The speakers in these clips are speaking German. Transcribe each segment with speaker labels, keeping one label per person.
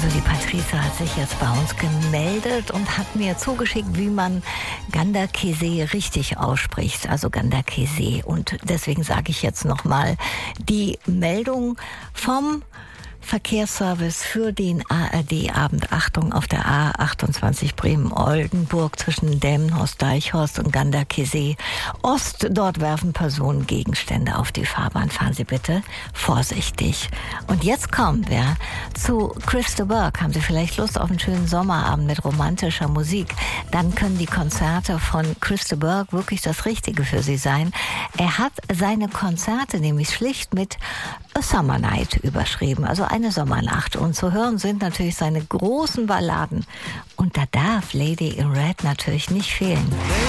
Speaker 1: Also die Patricia hat sich jetzt bei uns gemeldet und hat mir zugeschickt, wie man Ganderkesee richtig ausspricht, also Ganderkesee. Und deswegen sage ich jetzt nochmal die Meldung vom Verkehrsservice für den ARD-Abend. Achtung, auf der A28 Bremen-Oldenburg zwischen Delmenhorst-Deichhorst und Ganderkesee Ost. Dort werfen Personen Gegenstände auf die Fahrbahn. Fahren Sie bitte vorsichtig. Und jetzt kommen wir zu Chris de Burgh. Haben Sie vielleicht Lust auf einen schönen Sommerabend mit romantischer Musik? Dann können die Konzerte von Chris de Burgh wirklich das Richtige für Sie sein. Er hat seine Konzerte nämlich schlicht mit A Summer Night überschrieben, also eine Sommernacht. Und zu hören sind natürlich seine großen Balladen. Und da darf Lady in Red natürlich nicht fehlen.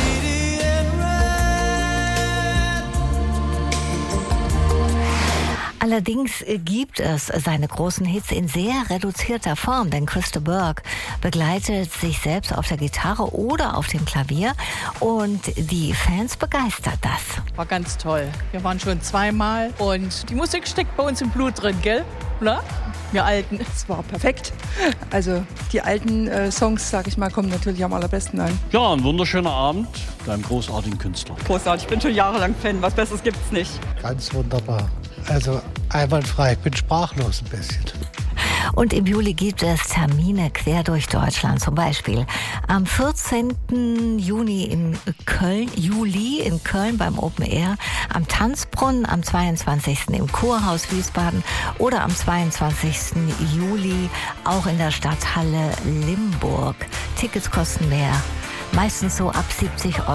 Speaker 1: Allerdings gibt es seine großen Hits in sehr reduzierter Form, denn Chris de Burgh begleitet sich selbst auf der Gitarre oder auf dem Klavier und die Fans begeistert das.
Speaker 2: War ganz toll. Wir waren schon zweimal und die Musik steckt bei uns im Blut drin, gell? Oder? Wir Alten.
Speaker 3: Es war perfekt. Also die alten Songs, sag ich mal, kommen natürlich am allerbesten an.
Speaker 4: Ja, ein wunderschöner Abend mit einem großartigen Künstler.
Speaker 5: Großartig, ich bin schon jahrelang Fan. Was Besseres gibt's nicht.
Speaker 6: Ganz wunderbar. Also einwandfrei. Ich bin sprachlos ein bisschen.
Speaker 1: Und im Juli gibt es Termine quer durch Deutschland. Zum Beispiel am 14. Juli in Köln beim Open Air, am Tanzbrunnen, am 22. im Kurhaus Wiesbaden oder am 22. Juli auch in der Stadthalle Limburg. Tickets kosten mehr, meistens so ab 70 €.